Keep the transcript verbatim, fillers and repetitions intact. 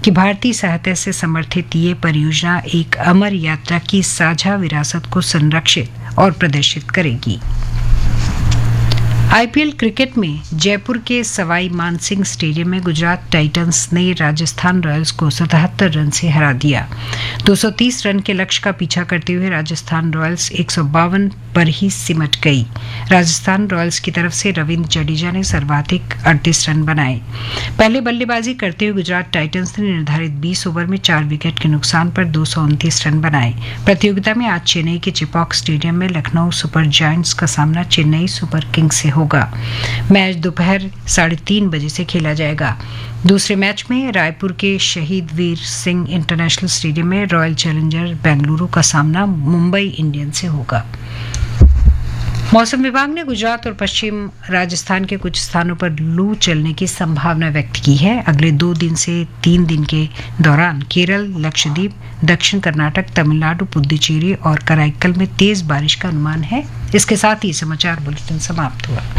कि भारतीय सहायता से समर्थित ये परियोजना एक अमर यात्रा की साझा विरासत को संरक्षित और प्रदर्शित करेगी। आईपीएल क्रिकेट में जयपुर के सवाई मानसिंह स्टेडियम में गुजरात टाइटंस ने राजस्थान रॉयल्स को सतहत्तर रन से हरा दिया। दो सौ तीस रन के लक्ष्य का पीछा करते हुए राजस्थान रॉयल्स एक सौ बावन पर ही सिमट गई। राजस्थान रॉयल्स की तरफ से रविंद्र जडेजा ने सर्वाधिक अड़तीस रन बनाए। पहले बल्लेबाजी करते हुए गुजरात टाइटंस ने निर्धारित बीस ओवर में चार विकेट के नुकसान पर दो सौ उनतीस रन बनाए। प्रतियोगिता में आज चेन्नई के चिपॉक स्टेडियम में लखनऊ सुपर जायंट्स का सामना चेन्नई सुपर किंग्स से होगा। मैच दोपहर साढ़े तीन बजे से खेला जाएगा। दूसरे मैच में रायपुर के शहीद वीर सिंह इंटरनेशनल स्टेडियम में रॉयल चैलेंजर बेंगलुरु का सामना मुंबई इंडियंस से होगा। मौसम विभाग ने गुजरात और पश्चिम राजस्थान के कुछ स्थानों पर लू चलने की संभावना व्यक्त की है। अगले दो दिन से तीन दिन के दौरान केरल, लक्षद्वीप, दक्षिण कर्नाटक, तमिलनाडु, पुडुचेरी और कराईकल में तेज बारिश का अनुमान है। इसके साथ ही समाचार बुलेटिन समाप्त हुआ।